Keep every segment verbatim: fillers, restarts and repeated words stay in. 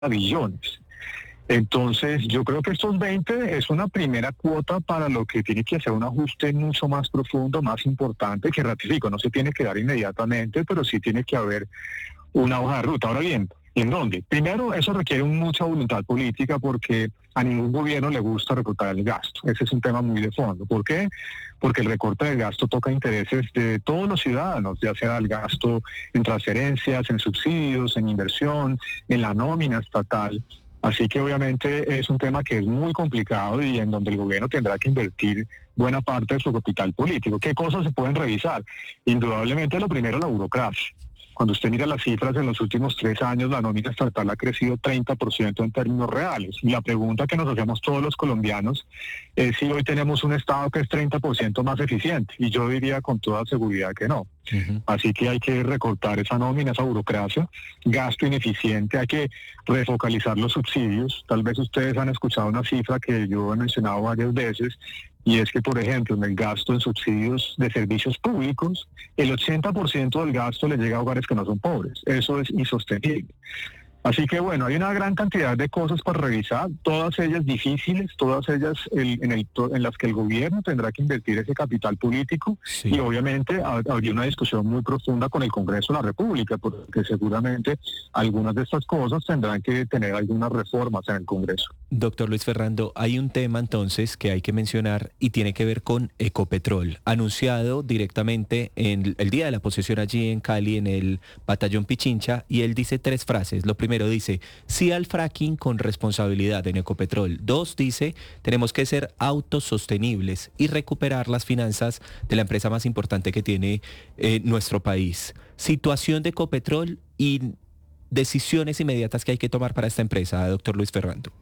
billones. Entonces, yo creo que estos veinte es una primera cuota para lo que tiene que hacer un ajuste mucho más profundo, más importante, que ratifico, no se tiene que dar inmediatamente, pero sí tiene que haber una hoja de ruta. Ahora bien, ¿en dónde? Primero, eso requiere mucha voluntad política porque a ningún gobierno le gusta recortar el gasto. Ese es un tema muy de fondo. ¿Por qué? Porque el recorte del gasto toca intereses de todos los ciudadanos, ya sea el gasto en transferencias, en subsidios, en inversión, en la nómina estatal. Así que obviamente es un tema que es muy complicado y en donde el gobierno tendrá que invertir buena parte de su capital político. ¿Qué cosas se pueden revisar? Indudablemente lo primero, la burocracia. Cuando usted mira las cifras en los últimos tres años, la nómina estatal ha crecido treinta por ciento en términos reales. Y la pregunta que nos hacemos todos los colombianos es si hoy tenemos un Estado que es treinta por ciento más eficiente. Y yo diría con toda seguridad que no. Uh-huh. Así que hay que recortar esa nómina, esa burocracia, gasto ineficiente, hay que refocalizar los subsidios. Tal vez ustedes han escuchado una cifra que yo he mencionado varias veces, y es que, por ejemplo, en el gasto en subsidios de servicios públicos, el ochenta por ciento del gasto le llega a hogares que no son pobres. Eso es insostenible. Así que bueno, hay una gran cantidad de cosas para revisar, todas ellas difíciles, todas ellas el, en, el, en las que el gobierno tendrá que invertir ese capital político, sí. Y obviamente habría una discusión muy profunda con el Congreso de la República, porque seguramente algunas de estas cosas tendrán que tener algunas reformas en el Congreso. Doctor Luis Fernando, hay un tema entonces que hay que mencionar y tiene que ver con Ecopetrol, anunciado directamente en el día de la posesión allí en Cali, en el batallón Pichincha, y él dice tres frases. Lo primero dice, sí al fracking con responsabilidad en Ecopetrol. Dos, dice, tenemos que ser autosostenibles y recuperar las finanzas de la empresa más importante que tiene eh, nuestro país. Situación de Ecopetrol y decisiones inmediatas que hay que tomar para esta empresa, doctor Luis Fernando.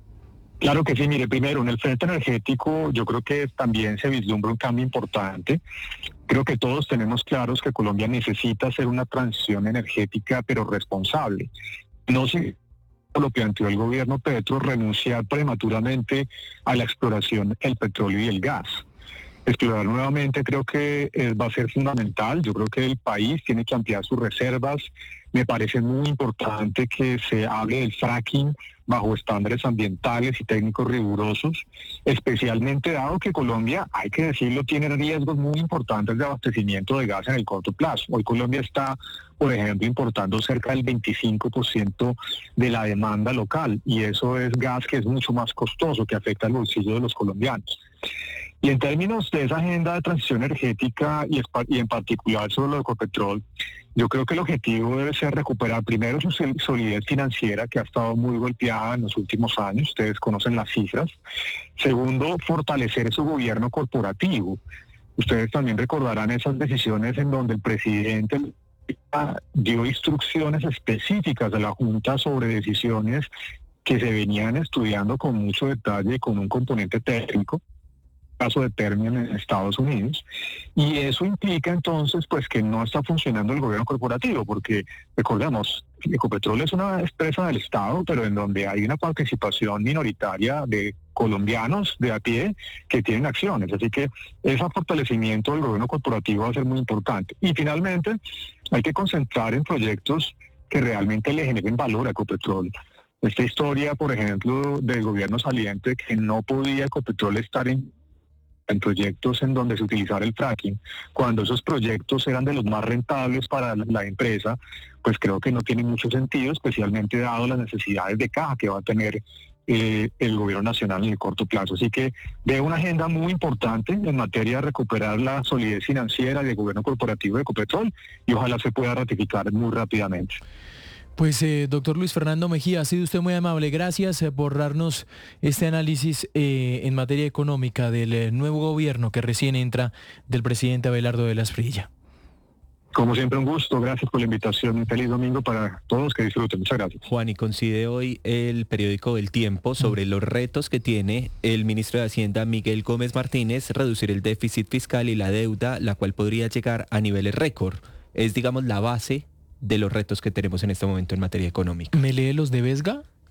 Claro que sí, mire, primero, en el frente energético yo creo que también se vislumbra un cambio importante. Creo que todos tenemos claros que Colombia necesita hacer una transición energética, pero responsable. No sé, lo planteó el gobierno Petro, renunciar prematuramente a la exploración del petróleo y el gas. Explorar nuevamente creo que eh, va a ser fundamental. Yo creo que el país tiene que ampliar sus reservas. Me parece muy importante que se hable del fracking bajo estándares ambientales y técnicos rigurosos, especialmente dado que Colombia, hay que decirlo, tiene riesgos muy importantes de abastecimiento de gas en el corto plazo. Hoy Colombia está, por ejemplo, importando cerca del veinticinco por ciento de la demanda local, y eso es gas que es mucho más costoso, que afecta al bolsillo de los colombianos. Y en términos de esa agenda de transición energética y, y en particular sobre lo de Ecopetrol, yo creo que el objetivo debe ser recuperar primero su solidez financiera, que ha estado muy golpeada en los últimos años, ustedes conocen las cifras. Segundo, fortalecer su gobierno corporativo. Ustedes también recordarán esas decisiones en donde el presidente dio instrucciones específicas a la Junta sobre decisiones que se venían estudiando con mucho detalle y con un componente técnico, caso de Permian en Estados Unidos, y eso implica entonces pues que no está funcionando el gobierno corporativo, porque recordemos, Ecopetrol es una empresa del Estado, pero en donde hay una participación minoritaria de colombianos de a pie que tienen acciones, así que ese fortalecimiento del gobierno corporativo va a ser muy importante. Y finalmente hay que concentrar en proyectos que realmente le generen valor a Ecopetrol. Esta historia, por ejemplo, del gobierno saliente, que no podía Ecopetrol estar en en proyectos en donde se utilizara el fracking, cuando esos proyectos eran de los más rentables para la empresa, pues creo que no tiene mucho sentido, especialmente dado las necesidades de caja que va a tener eh, el gobierno nacional en el corto plazo. Así que veo una agenda muy importante en materia de recuperar la solidez financiera del gobierno corporativo de Ecopetrol, y ojalá se pueda ratificar muy rápidamente. Pues, eh, doctor Luis Fernando Mejía, ha sido usted muy amable. Gracias eh, por darnos este análisis eh, en materia económica del eh, nuevo gobierno que recién entra del presidente Abelardo de la Espriella. Como siempre, un gusto. Gracias por la invitación. Un feliz domingo para todos. Que disfruten. Muchas gracias. Juan, y coincide hoy el periódico El Tiempo sobre los retos que tiene el ministro de Hacienda, Miguel Gómez Martínez, reducir el déficit fiscal y la deuda, la cual podría llegar a niveles récord. Es, digamos, la base de los retos que tenemos en este momento en materia económica. ¿Me lee los de Vesga?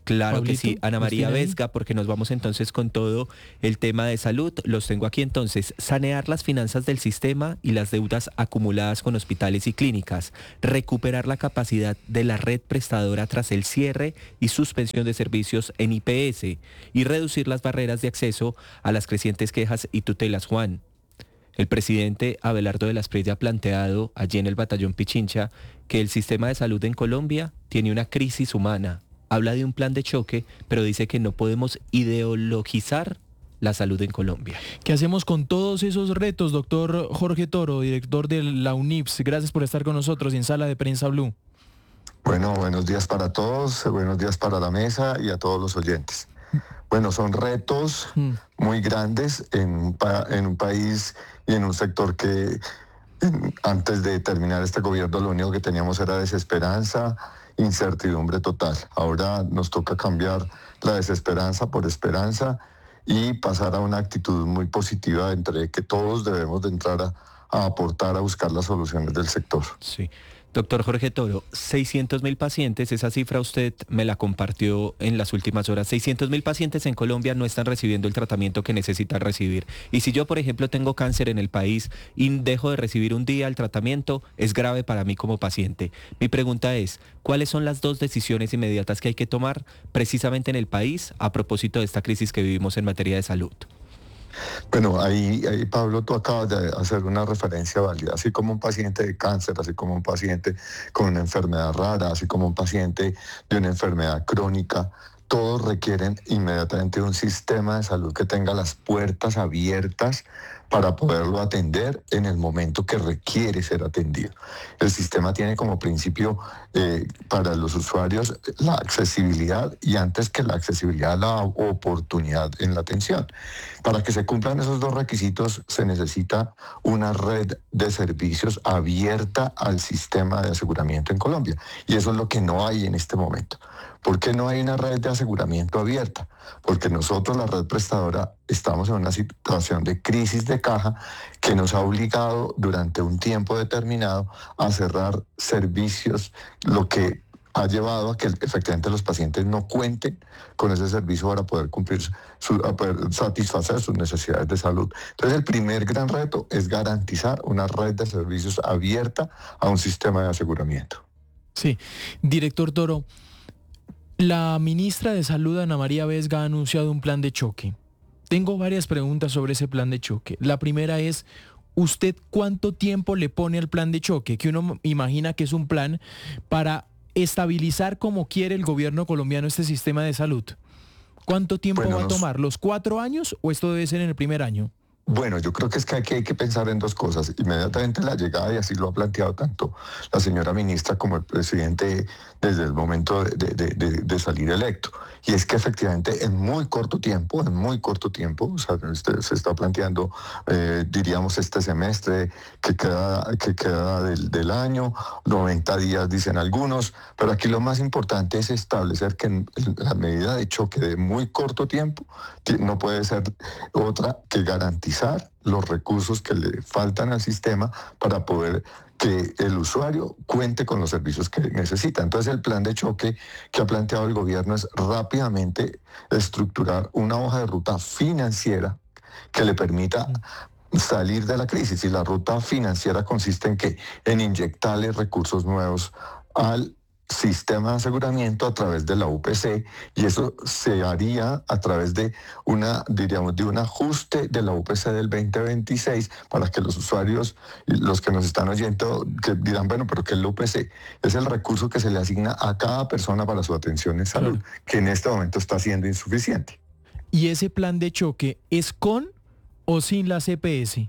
Claro Pablito, que sí, Ana ¿los María tiene ahí? Vesga, porque nos vamos entonces con todo el tema de salud. Los tengo aquí entonces. Sanear las finanzas del sistema y las deudas acumuladas con hospitales y clínicas. Recuperar la capacidad de la red prestadora tras el cierre y suspensión de servicios en I P S. Y reducir las barreras de acceso a las crecientes quejas y tutelas, Juan. El presidente Abelardo de la Espriella ha planteado allí en el batallón Pichincha que el sistema de salud en Colombia tiene una crisis humana. Habla de un plan de choque, pero dice que no podemos ideologizar la salud en Colombia. ¿Qué hacemos con todos esos retos, doctor Jorge Toro, director de la U N I P S? Gracias por estar con nosotros en Sala de Prensa Blue. Bueno, buenos días para todos, buenos días para la mesa y a todos los oyentes. Bueno, son retos Mm. muy grandes en un, pa- en un país y en un sector que en- antes de terminar este gobierno lo único que teníamos era desesperanza, incertidumbre total. Ahora nos toca cambiar la desesperanza por esperanza y pasar a una actitud muy positiva entre que todos debemos de entrar a, a aportar a buscar las soluciones del sector. Sí. Doctor Jorge Toro, seiscientos mil pacientes, esa cifra usted me la compartió en las últimas horas. seiscientos mil pacientes en Colombia no están recibiendo el tratamiento que necesitan recibir. Y si yo, por ejemplo, tengo cáncer en el país y dejo de recibir un día el tratamiento, es grave para mí como paciente. Mi pregunta es, ¿cuáles son las dos decisiones inmediatas que hay que tomar precisamente en el país a propósito de esta crisis que vivimos en materia de salud? Bueno, ahí, ahí, Pablo, tú acabas de hacer una referencia válida. Así como un paciente de cáncer, así como un paciente con una enfermedad rara, así como un paciente de una enfermedad crónica, todos requieren inmediatamente un sistema de salud que tenga las puertas abiertas para poderlo atender en el momento que requiere ser atendido. El sistema tiene como principio eh, para los usuarios la accesibilidad y antes que la accesibilidad, la oportunidad en la atención. Para que se cumplan esos dos requisitos se necesita una red de servicios abierta al sistema de aseguramiento en Colombia. Y eso es lo que no hay en este momento. ¿Por qué no hay una red de aseguramiento abierta? Porque nosotros, la red prestadora, estamos en una situación de crisis de caja que nos ha obligado durante un tiempo determinado a cerrar servicios, lo que ha llevado a que efectivamente los pacientes no cuenten con ese servicio para poder cumplir, su, a poder satisfacer sus necesidades de salud. Entonces, el primer gran reto es garantizar una red de servicios abierta a un sistema de aseguramiento. Sí, director Toro, la ministra de Salud, Ana María Vesga, ha anunciado un plan de choque. Tengo varias preguntas sobre ese plan de choque. La primera es, ¿usted cuánto tiempo le pone al plan de choque? Que uno imagina que es un plan para estabilizar como quiere el gobierno colombiano este sistema de salud. ¿Cuánto tiempo Bueno, va a nos- tomar? ¿Los cuatro años o esto debe ser en el primer año? Bueno, yo creo que es que hay, que hay que pensar en dos cosas. Inmediatamente la llegada, y así lo ha planteado tanto la señora ministra como el presidente desde el momento de, de- de- de salir electo. Y es que efectivamente en muy corto tiempo, en muy corto tiempo, o sea, este- se está planteando, eh, diríamos, este semestre que queda, que queda del, del año, noventa días dicen algunos, pero aquí lo más importante es establecer que en- en la medida de choque de muy corto tiempo que no puede ser otra que garantizar los recursos que le faltan al sistema para poder que el usuario cuente con los servicios que necesita. Entonces, el plan de choque que ha planteado el gobierno es rápidamente estructurar una hoja de ruta financiera que le permita salir de la crisis. Y la ruta financiera consiste en que en inyectarle recursos nuevos al sistema de aseguramiento a través de la U P C, y eso se haría a través de una, diríamos, de un ajuste de la U P C del veinte veintiséis para que los usuarios y los que nos están oyendo que dirán, bueno, pero ¿qué es la U P C? Es el recurso que se le asigna a cada persona para su atención en salud, Claro. que en este momento está siendo insuficiente. ¿Y ese plan de choque es con o sin la C P S?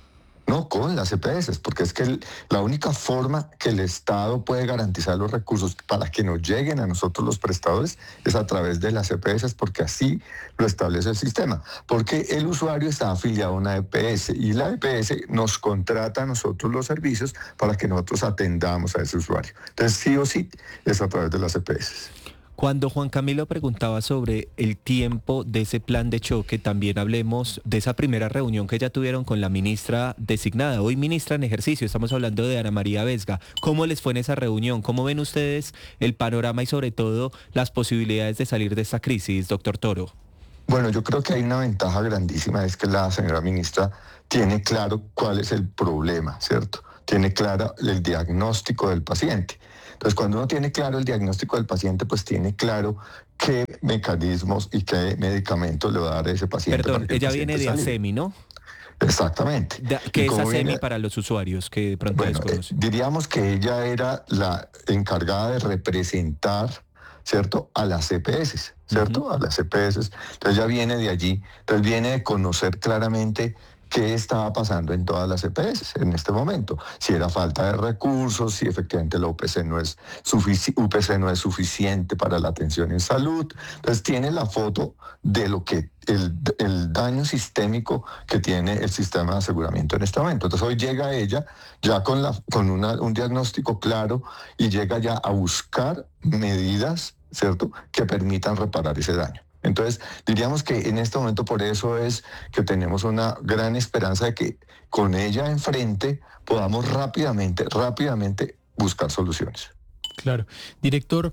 No, con las E P S, porque es que el- la única forma que el Estado puede garantizar los recursos para que nos lleguen a nosotros los prestadores es a través de las E P S, porque así lo establece el sistema. Porque el usuario está afiliado a una E P S y la E P S nos contrata a nosotros los servicios para que nosotros atendamos a ese usuario. Entonces, sí o sí, es a través de las E P S. Cuando Juan Camilo preguntaba sobre el tiempo de ese plan de choque, también hablemos de esa primera reunión que ya tuvieron con la ministra designada, hoy ministra en ejercicio, estamos hablando de Ana María Vesga. ¿Cómo les fue en esa reunión? ¿Cómo ven ustedes el panorama y sobre todo las posibilidades de salir de esta crisis, doctor Toro? Bueno, yo creo que hay una ventaja grandísima, es que la señora ministra tiene claro cuál es el problema, ¿cierto? Tiene claro el diagnóstico del paciente. Entonces, cuando uno tiene claro el diagnóstico del paciente, pues tiene claro qué mecanismos y qué medicamentos le va a dar a ese paciente. Perdón, ella viene de ASEMI, ¿no? Exactamente. ¿Qué es ASEMI viene, para los usuarios que de pronto bueno, desconocen? Eh, diríamos que ella era la encargada de representar, ¿cierto?, a las C P S, ¿cierto? Uh-huh. A las C P S. Entonces ya viene de allí, entonces viene de conocer claramente qué estaba pasando en todas las C P S en este momento. Si era falta de recursos, si efectivamente la U P C no es, sufici- U P C no es suficiente para la atención en salud. Entonces tiene la foto de lo que el, el daño sistémico que tiene el sistema de aseguramiento en este momento. Entonces hoy llega ella ya con, la, con una, un diagnóstico claro y llega ya a buscar medidas, ¿cierto?, que permitan reparar ese daño. Entonces, diríamos que en este momento por eso es que tenemos una gran esperanza de que con ella enfrente podamos rápidamente, rápidamente buscar soluciones. Claro. Director,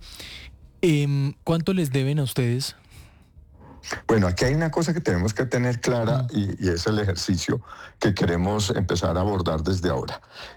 eh, ¿cuánto les deben a ustedes? Bueno, aquí hay una cosa que tenemos que tener clara y, y es el ejercicio que queremos empezar a abordar desde ahora.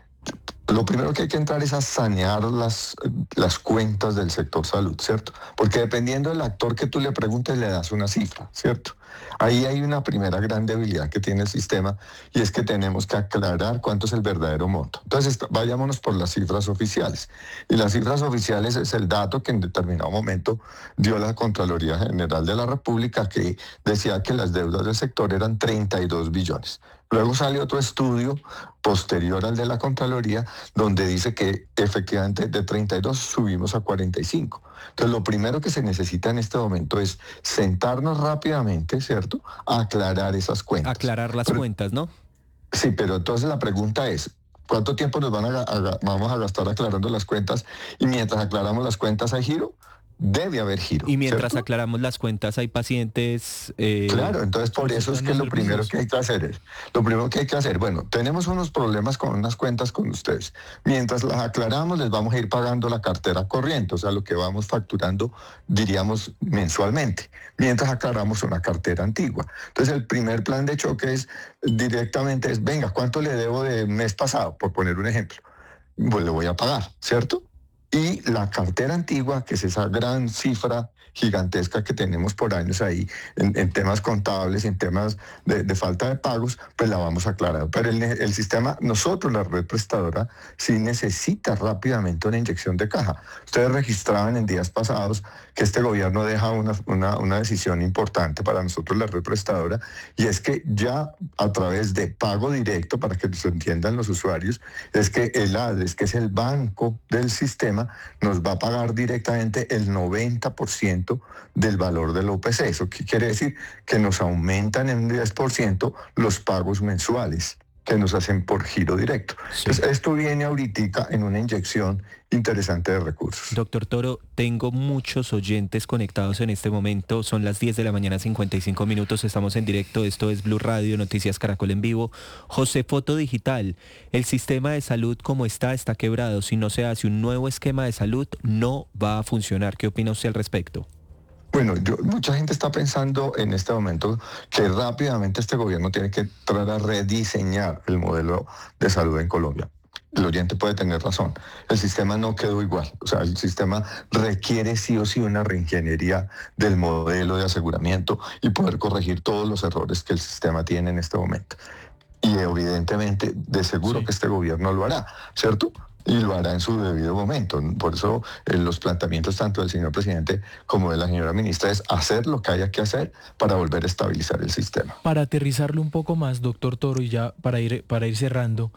Lo primero que hay que entrar es a sanear las, las cuentas del sector salud, ¿cierto? Porque dependiendo del actor que tú le preguntes, le das una cifra, ¿cierto? Ahí hay una primera gran debilidad que tiene el sistema y es que tenemos que aclarar cuánto es el verdadero monto. Entonces, vayámonos por las cifras oficiales. Y las cifras oficiales es el dato que en determinado momento dio la Contraloría General de la República, que decía que las deudas del sector eran treinta y dos billones. Luego sale otro estudio posterior al de la Contraloría, donde dice que efectivamente de treinta y dos subimos a cuarenta y cinco. Entonces, lo primero que se necesita en este momento es sentarnos rápidamente, ¿cierto?, a aclarar esas cuentas. Aclarar las pero, cuentas, ¿no? Sí, pero entonces la pregunta es, ¿cuánto tiempo nos van a, a, vamos a gastar aclarando las cuentas? Y mientras aclaramos las cuentas, ¿hay giro? Debe haber giro. Y mientras ¿cierto? aclaramos las cuentas hay pacientes... Eh, claro, entonces por eso es que lo primero que hay que hacer es, lo primero que hay que hacer, bueno, tenemos unos problemas con unas cuentas con ustedes. Mientras las aclaramos, les vamos a ir pagando la cartera corriente, o sea, lo que vamos facturando, diríamos, mensualmente, mientras aclaramos una cartera antigua. Entonces el primer plan de choque es directamente, es, venga, ¿cuánto le debo de mes pasado? Por poner un ejemplo. Pues le voy a pagar, ¿cierto? Y la cartera antigua, que es esa gran cifra gigantesca que tenemos por años ahí en, en temas contables, en temas de, de falta de pagos, pues la vamos a aclarar. Pero el, el sistema, nosotros, la red prestadora, sí necesita rápidamente una inyección de caja. Ustedes registraban en días pasados que este gobierno deja una, una, una decisión importante para nosotros, la red prestadora, y es que ya a través de pago directo, para que se entiendan los usuarios, es que el ADRES, que es el banco del sistema, nos va a pagar directamente el noventa por ciento del valor del O P C. ¿Eso qué quiere decir? Que nos aumentan en un diez por ciento los pagos mensuales que nos hacen por giro directo. Sí. Entonces, esto viene ahorita en una inyección interesante de recursos. Doctor Toro, tengo muchos oyentes conectados en este momento. Son las diez de la mañana, cincuenta y cinco minutos. Estamos en directo. Esto es Blue Radio, Noticias Caracol en vivo. José Foto Digital. El sistema de salud como está, está quebrado. Si no se hace un nuevo esquema de salud, no va a funcionar. ¿Qué opina usted al respecto? Bueno, yo, mucha gente está pensando en este momento que rápidamente este gobierno tiene que tratar a rediseñar el modelo de salud en Colombia. El oyente puede tener razón. El sistema no quedó igual. O sea, el sistema requiere sí o sí una reingeniería del modelo de aseguramiento y poder corregir todos los errores que el sistema tiene en este momento. Y evidentemente, de seguro sí. que este gobierno lo hará, ¿cierto? Y lo hará en su debido momento. Por eso eh, los planteamientos tanto del señor presidente como de la señora ministra es hacer lo que haya que hacer para volver a estabilizar el sistema. Para aterrizarlo un poco más, doctor Toro, y ya para ir, para ir cerrando,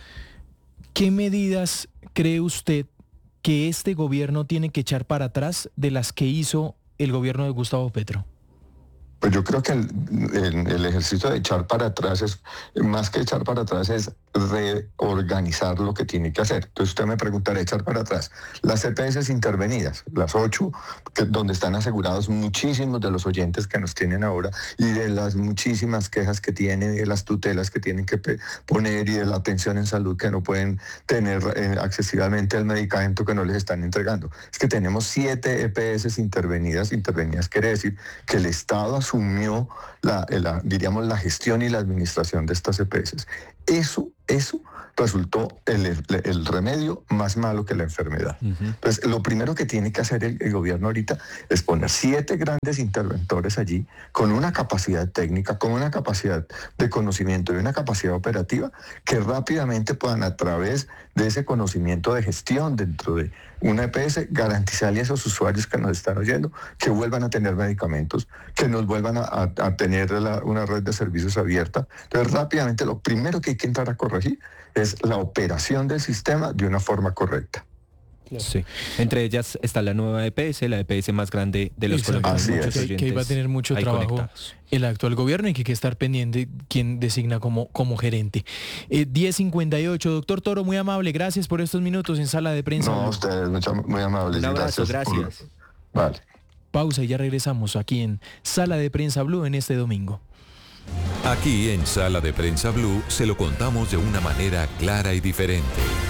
¿qué medidas cree usted que este gobierno tiene que echar para atrás de las que hizo el gobierno de Gustavo Petro? Pues yo creo que el, el, el ejercicio de echar para atrás es, más que echar para atrás, es reorganizar lo que tiene que hacer. Entonces usted me preguntará, echar para atrás. Las E P S intervenidas, las ocho, que, donde están asegurados muchísimos de los oyentes que nos tienen ahora y de las muchísimas quejas que tienen, y de las tutelas que tienen que poner y de la atención en salud que no pueden tener eh, accesiblemente el medicamento que no les están entregando. Es que tenemos siete E P S intervenidas. Intervenidas quiere decir que el Estado asumió la, la, diríamos, la gestión y la administración de estas E P S. Eso, eso resultó el, el, el remedio más malo que la enfermedad. Uh-huh. Entonces, lo primero que tiene que hacer el, el gobierno ahorita es poner siete grandes interventores allí con una capacidad técnica, con una capacidad de conocimiento y una capacidad operativa que rápidamente puedan, a través de ese conocimiento de gestión dentro de una E P S, garantizarle a esos usuarios que nos están oyendo que vuelvan a tener medicamentos, que nos vuelvan a, a, a tener la, una red de servicios abierta. Entonces, rápidamente, lo primero que hay que entrar a corregir es la operación del sistema de una forma correcta. Sí. Entre ellas está la nueva E P S, la E P S más grande de los colombianos. Que, que iba a tener mucho trabajo conectados. El actual gobierno y que hay que estar pendiente quién designa como, como gerente. Eh, diez cincuenta y ocho, doctor Toro, muy amable, gracias por estos minutos en Sala de Prensa. No, ustedes, muy amables. Un abrazo, gracias. gracias. Por... Vale. Pausa y ya regresamos aquí en Sala de Prensa Blue en este domingo. Aquí en Sala de Prensa Blue se lo contamos de una manera clara y diferente.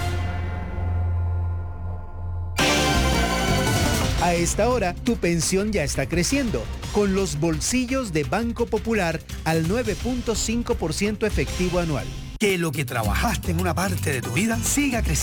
A esta hora, tu pensión ya está creciendo, con los bolsillos de Banco Popular al nueve punto cinco por ciento efectivo anual. Que lo que trabajaste en una parte de tu vida siga creciendo.